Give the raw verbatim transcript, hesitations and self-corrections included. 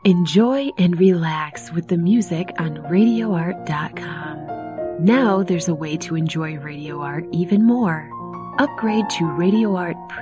Enjoy and relax with the music on radio art dot com. Now there's a way to enjoy Radio Art even more. Upgrade to Radio Art